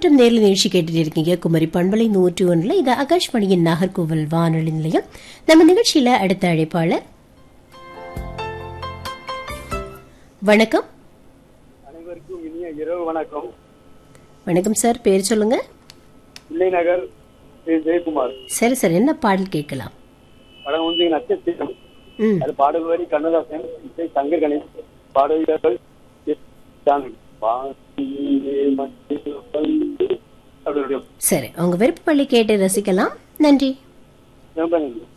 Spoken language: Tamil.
மற்றும் நேரில் நிகழ்ச்சி கேட்டுட்டு இருக்கீங்க குமரி பண்பலை 101. இது ஆகாஷ்வாணியின் நாகர்கோவில் வானொலி நிலையம். நம்ம நிகழ்ச்சியில அடுத்த அழைப்பாளர். வணக்கம். அனைவருக்கும் இனிய இரவு வணக்கம். வணக்கம் சார், பேர் சொல்லுங்க. பிள்ளை நகர் ஜெயக்குமார். சரி சார், என்ன பாடல் கேட்கலாம்? படம் வந்து நட்சத்திரம். அது பாடல்வரி கண்ணதாசன், இசை சங்கர் கணேஷ், பாடல்கள் சரி, உங்க விருப்ப பள்ளி கேட்டு ரசிக்கலாம். நன்றி. ரொம்ப நன்றி.